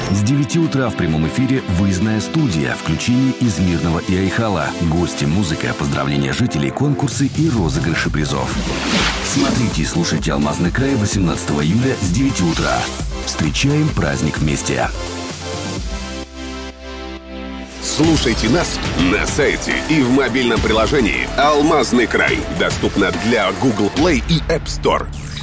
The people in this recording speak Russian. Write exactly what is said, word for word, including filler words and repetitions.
С девяти утра в прямом эфире выездная студия, включение из Мирного и Айхала, гости, музыка, поздравления жителей, конкурсы и розыгрыши призов. Смотрите и слушайте «Алмазный край» восемнадцатого июля с девяти утра. Встречаем праздник вместе. Слушайте нас на сайте и в мобильном приложении «Алмазный край». Доступно для Google Play и App Store.